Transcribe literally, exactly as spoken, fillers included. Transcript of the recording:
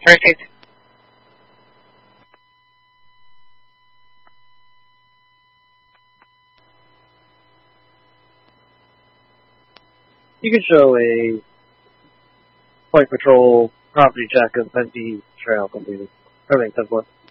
Perfect. You can show a Point Patrol property check of empty trail completed. Everything ten four.